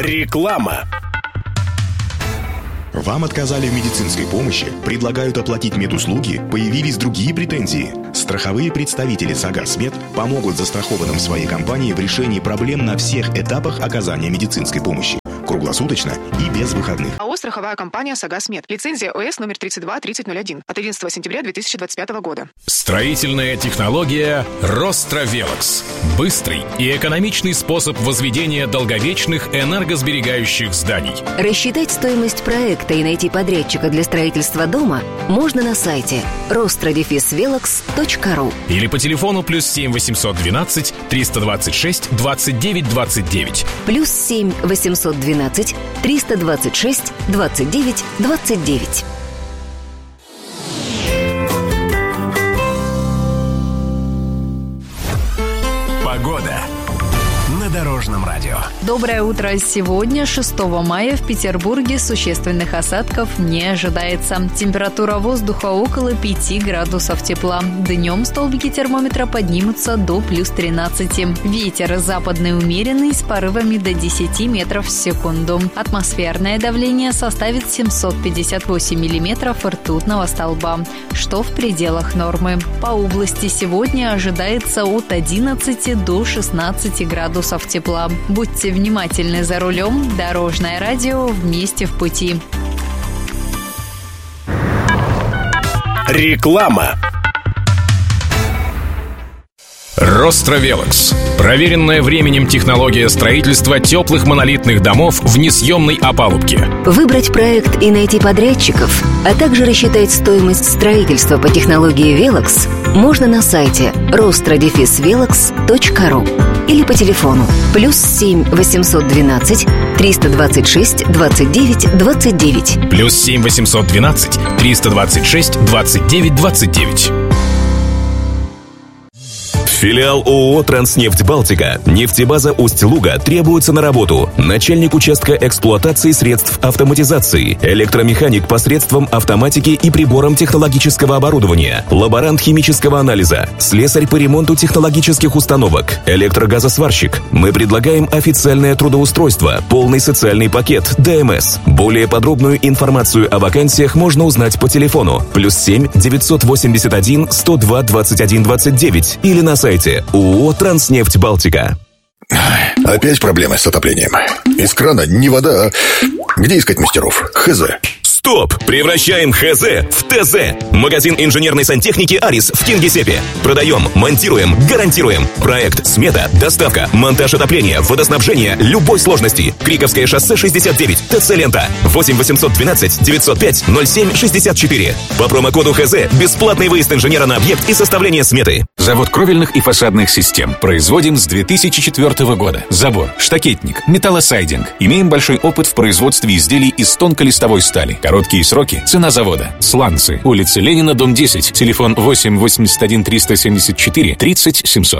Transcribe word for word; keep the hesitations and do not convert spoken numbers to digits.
Реклама. Вам отказали в медицинской помощи, предлагают оплатить медуслуги, появились другие претензии. Страховые представители «Сагасмед» помогут застрахованным своей компании в решении проблем на всех этапах оказания медицинской помощи. Круглосуточно и без выходных. АО «Страховая компания Сагасмед». Лицензия ОС номер тридцать два тридцать ноль один от одиннадцатого сентября две тысячи двадцать пятого года. Строительная технология «Ростровелокс». Быстрый и экономичный способ возведения долговечных энергосберегающих зданий. Рассчитать стоимость проекта и найти подрядчика для строительства дома можно на сайте ростровелокс точка ру или по телефону плюс семь восемьсот двенадцать триста двадцать шесть двадцать девять двадцать девять. Плюс семь восемьсот двенадцать триста двадцать шесть двадцать девять двадцать девять. Погода на Дорожном радио. Доброе утро. Сегодня, шестого мая, в Петербурге существенных осадков не ожидается. Температура воздуха около пяти градусов тепла. Днем столбики термометра поднимутся до плюс тринадцати. Ветер западный умеренный с порывами до десяти метров в секунду. Атмосферное давление составит семьсот пятьдесят восемь миллиметров ртутного столба, что в пределах нормы. По области сегодня ожидается от одиннадцати до шестнадцати градусов тепла. Будьте внимательны за рулем. Дорожное радио. Вместе в пути. Реклама. Ростровелокс. Проверенная временем технология строительства теплых монолитных домов в несъемной опалубке. Выбрать проект и найти подрядчиков, а также рассчитать стоимость строительства по технологии «Велокс» можно на сайте ростровелокс точка ру или по телефону плюс семь восемьсот двенадцать триста двадцать шесть двадцать девять двадцать девять. Плюс семь восемьсот двенадцать триста двадцать шесть двадцать девять двадцать девять. Филиал ООО «Транснефть Балтика», нефтебаза Усть-Луга требуется на работу. Начальник участка эксплуатации средств автоматизации, электромеханик посредством автоматики и прибором технологического оборудования, лаборант химического анализа, слесарь по ремонту технологических установок, электрогазосварщик. Мы предлагаем официальное трудоустройство, полный социальный пакет, ДМС. Более подробную информацию о вакансиях можно узнать по телефону плюс семь девятьсот восемьдесят один сто два двадцать один двадцать девять или на сайте ООО «Транснефть Балтика». Опять проблемы с отоплением. Из крана не вода, а... Где искать мастеров? Хз. Стоп! Превращаем ХЗ в ТЗ. Магазин инженерной сантехники «Арис» в Кингисеппе. Продаем, монтируем, гарантируем. Проект, смета, доставка, монтаж отопления, водоснабжения любой сложности. Криковское шоссе шестьдесят девять, ТЦ «Лента». восемь восемьсот двенадцать девятьсот пять ноль семь шестьдесят четыре. По промокоду ХЗ бесплатный выезд инженера на объект и составление сметы. Завод кровельных и фасадных систем. Производим с две тысячи четвёртого года. Забор, штакетник, металлосайдинг. Имеем большой опыт в производстве изделий из тонколистовой стали. Короткие сроки. Цена завода. Сланцы. Улица Ленина, дом десять. Телефон восемь восемьдесят один триста семьдесят четыре тридцать семьсот.